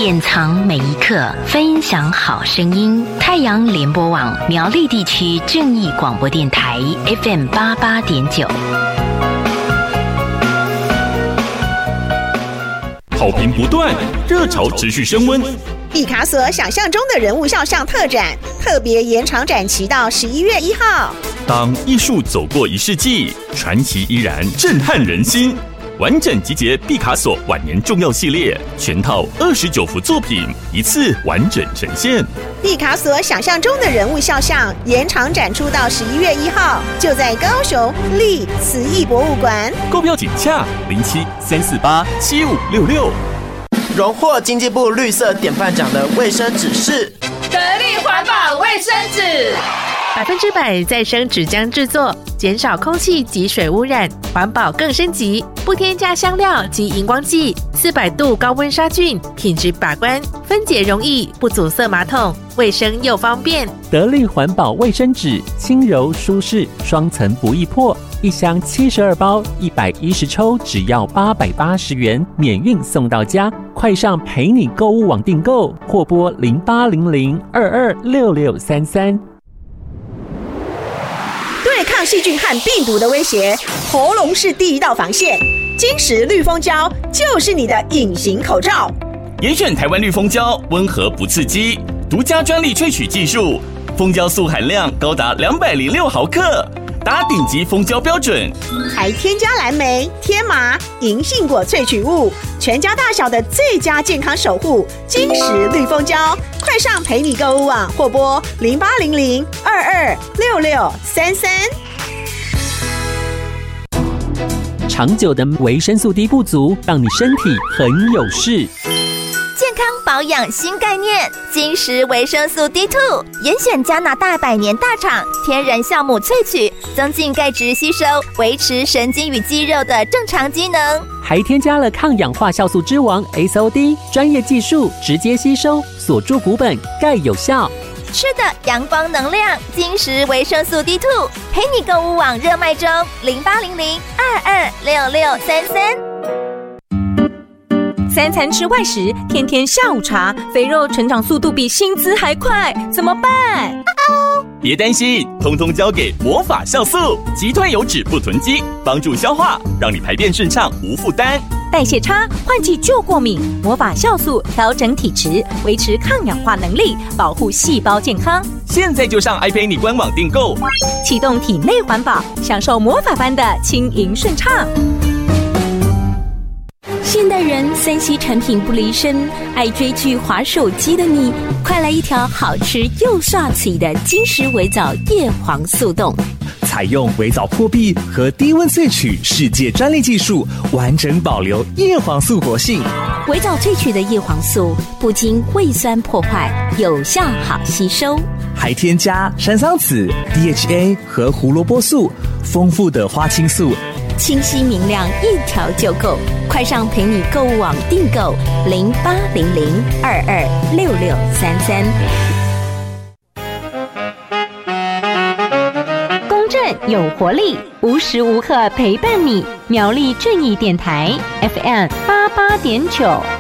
典藏每一刻，分享好声音。太阳联播网苗栗地区正义广播电台 FM88.9。 好评不断，热潮持续升温。 毕卡索想象中的人物肖像特展，特别延长展期到11月1号。 当艺术走过1世纪，传奇依然震撼人心。完整集结毕卡索晚年重要系列，全套29幅作品，一次完整呈现。 毕卡索想象中的人物肖像延长展出到11月1号，就在高雄立慈艺博物馆。 购票请洽07-348-7566。 荣获经济部绿色典范奖的卫生纸是得力环保卫生纸 ，100%再生纸浆制作，减少空气及水污染，环保更升级，不添加香料及荧光剂，400度高温杀菌，品质把关，分解容易，不阻塞马桶，卫生又方便。 得力环保卫生纸，轻柔舒适，双层不易破，一箱72包，110抽，只要880元，免运送到家。快上陪你购物网订购，或拨0800226633。 对抗细菌和病毒的威胁，喉咙是第一道防线。金石绿蜂胶就是你的隐形口罩。 严选台湾绿蜂胶，温和不刺激，独家专利萃取技术，蜂胶素含量高达206毫克，达顶级蜂胶标准， 还添加蓝莓、天麻、银杏果萃取物，全家大小的最佳健康守护。金石绿蜂胶，快上陪你购物网或拨0800226633。 长久的维生素 D 不足，让你身体很有事。 健康保养新概念，金石维生素 D2， 严选加拿大100年大厂天然酵母萃取，增进钙质吸收，维持神经与肌肉的正常机能， 还添加了抗氧化酵素之王 SOD， 专业技术直接吸收，锁住骨本，钙有效。 吃的阳光能量，金石维生素 D2， 陪你购物网热卖中，0800226633。 3餐吃外食，天天下午茶，肥肉成长速度比薪资还快，怎么办？ 别担心，通通交给魔法酵素，击退油脂不囤积，帮助消化，让你排便顺畅无负担。 代谢差，换季就过敏，魔法酵素调整体质，维持抗氧化能力，保护细胞健康。 现在就上 iPay 官网订购， 启动体内环保，享受魔法般的轻盈顺畅。现代人3C 产品不离身，爱追剧滑手机的你，快来一条好吃又刷嘴的金石微藻叶黄素冻。 采用微藻破壁和低温萃取世界专利技术，完整保留叶黄素活性。 微藻萃取的叶黄素不经胃酸破坏，有效好吸收， 还添加山桑子、DHA 和胡萝卜素，丰富的花青素， 清晰明亮，一条就够。快上陪你购物网订购0800226633。 公正有活力，无时无刻陪伴你。苗栗正义电台 FM88.9。